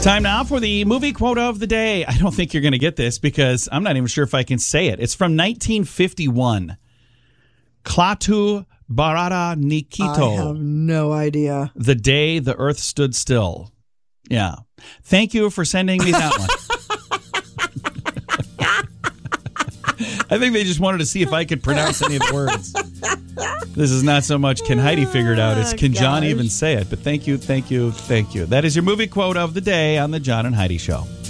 Time now for the movie quote of the day. I don't think you're going to get this because I'm not even sure if I can say it. It's from 1951. Klaatu Barada Nikito. I have no idea. The Day the Earth Stood Still. Yeah. Thank you for sending me that one. I think they just wanted to see if I could pronounce any of the words. This is not so much can Heidi figure it out, it's can John even say it. But thank you, thank you, thank you. That is your movie quote of the day on the John and Heidi Show.